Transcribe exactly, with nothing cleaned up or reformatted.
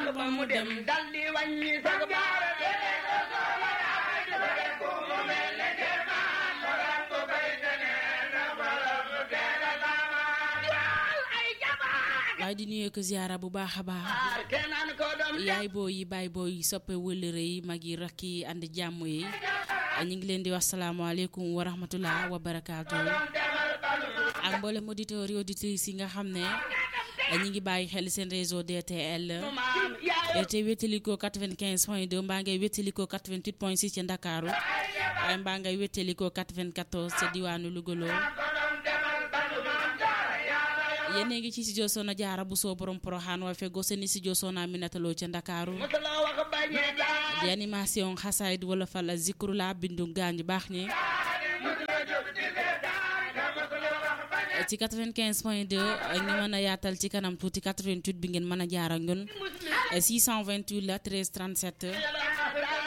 ba mu dem daldi wàññi sag baara waaye di nuyu ko ziara bu baax a baax yaay boo yi baay boo yi soppe wëllëre yi mag yi rakk yi ànd jàmm yi ñu ngi leen di wax salaamaaleykum wa rahmatullah wa barakaatu ak mboolem auditeurs yi auditrices yi nga xam ne ñu ngi bàyyi xel seen réseau D T L te wétaliko quatre-vingt-quinze point deux mbaa ngay wétaliko quatre-vingt-huit point six ci Ndakaaru mbaa ngay wétaliko quatre-vingt-quatorze ca diwaanu Louga yéen a ngi ci studio Soxna Jaara Buso borom Poroxaan wa fego seen studio Soxna Aminata Lo ca Ndakaaru di animation xasaayid wala fal zikru la bindu gaañ baax ñi ci quatre-vingt-quinze point deux ñu mën a yaatal ci kanam tuuti quatre-vingt-huit bi ngeen mën a jaar ak ñun six cent vingt-huit la treize trente-sept